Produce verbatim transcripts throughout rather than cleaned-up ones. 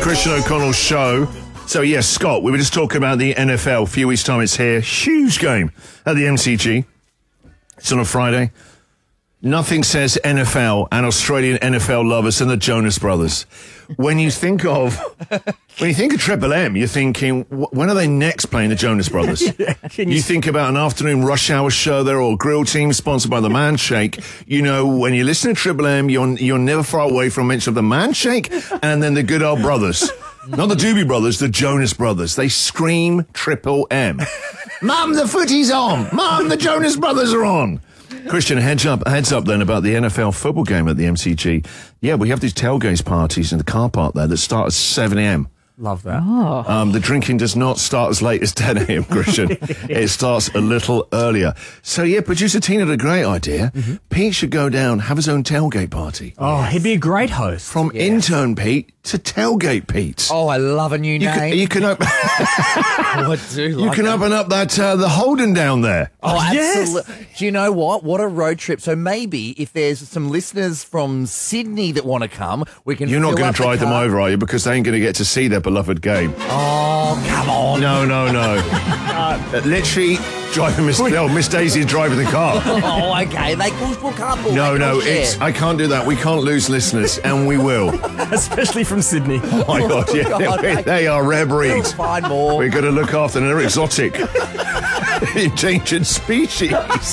Christian O'Connell Show. So, yes, Scott, we were just talking about the N F L. A few weeks' time it's here. Huge game at the M C G. It's on a Friday. Nothing says N F L and Australian N F L lovers than the Jonas Brothers. When you think of when you think of Triple M, you're thinking, when are they next playing the Jonas Brothers? Yeah, you, you think about an afternoon rush hour show there or grill team sponsored by the Manshake. You know, when you listen to Triple M, you're you're never far away from mention of the Manshake and then the good old brothers. Not the Doobie Brothers, the Jonas Brothers. They scream Triple M. Mum, the footy's on. Mum, the Jonas Brothers are on. Christian, heads up, heads up then about the N F L football game at the M C G. Yeah, we have these tailgate parties in the car park there that start at seven a.m. Love that. Oh. Um, the drinking does not start as late as ten a.m., Christian. It starts a little earlier. So, yeah, producer Tina had a great idea. Mm-hmm. Pete should go down, have his own tailgate party. Oh, yes. He'd be a great host. From yes. intern Pete to tailgate Pete. Oh, I love a new you name. Can, you can open. oh, I do like You can that. open up that uh, the Holden down there. Oh, yes. absolutely. Do you know what? What a road trip. So maybe if there's some listeners from Sydney that want to come, we can You're not going to drive them over, are you? Because they ain't going to get to see their beloved game. Oh, come on. No, no, no. uh, literally driving Miss, no, Miss Daisy's driving the car. Oh, okay. They will carpool. No, no, it's, I can't do that. We can't lose listeners, and we will. Especially from Sydney. Oh, my God, yeah. Oh, God, they, they are rare breeds. Find more. We're going to look after them. They're exotic. Endangered species.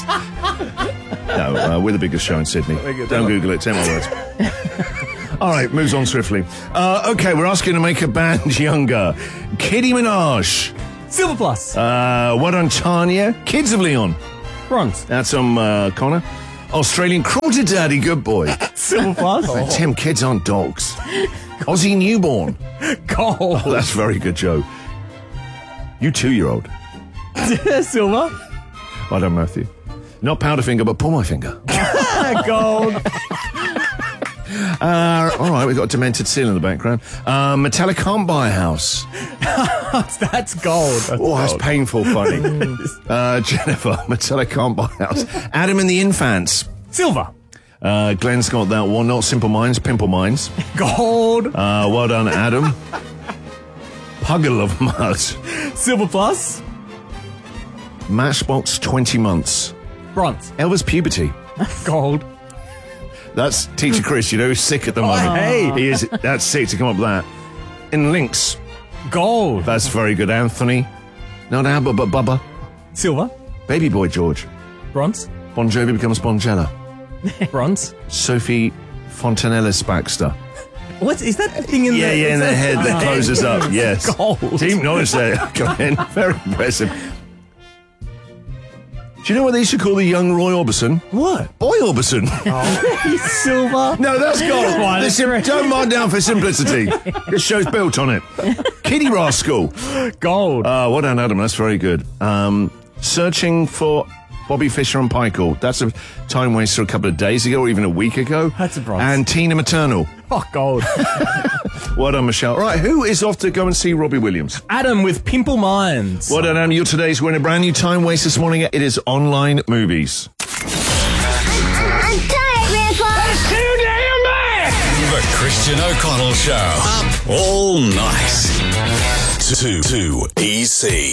No, uh, we're the biggest show in Sydney. Don't Google it. Take my words. All right, moves on swiftly. Uh, okay, we're asking to make a band younger. Kitty Minaj. Silver Plus. Uh, what on Tanya? Kids of Leon. Bronze. That's on uh, Connor. Australian Crawdad Daddy, good boy. Silver Plus. Oh. Tim, kids aren't dogs. Aussie Newborn. Gold. Oh, that's very good, Joe. You two-year-old. Silver. Well done, Matthew. Not Powderfinger, but Pull My Finger. Gold. Uh, all right, we've got a demented seal in the background. Uh, Metallic Can't Buy a House. That's gold. That's oh, that's gold. painful funny. uh, Jennifer, Metallic Can't Buy a House. Adam and the Infants. Silver. Uh, Glenn's got that one. Not Simple Minds, Pimple Minds. Gold. Uh, well done, Adam. Puggle of Mud. Silver Plus. Matchbox twenty months. Bronze. Elvis Puberty. Gold. That's Teacher Chris, you know, who's sick at the moment. Oh, hey. He is, that's sick to come up with that. In Lynx. Gold. That's very good, Anthony. Not Amber, but Bubba. Silver. Baby Boy George. Bronze. Bon Jovi becomes Bonjella. Bronze. Sophie Fontanellis Baxter. What is that thing in yeah, the... Yeah, in the head that closes up, yes. Gold. Team knowledge there. Come in. Very impressive. Do you know what they used to call the young Roy Orbison? What? Boy Orbison. Oh. Silver. No, that's gold. Right, Listen, don't mark down for simplicity. This show's built on it. Kitty Rascal. Gold. Uh, well done, Adam. That's very good. Um, searching for Bobby Fischer and Pikel. That's a time waster a couple of days ago or even a week ago. That's a bronze. And Tina Maternal. Oh, gold. Well done, Michelle. Right, who is off to go and see Robbie Williams? Adam with Pimple Minds. Well done, Adam. You're today's winner. Brand new time waste this morning. It is online movies. I'm tired, Grandpa. That's too damn bad. The Christian O'Connell Show. Up all night. Too, too easy.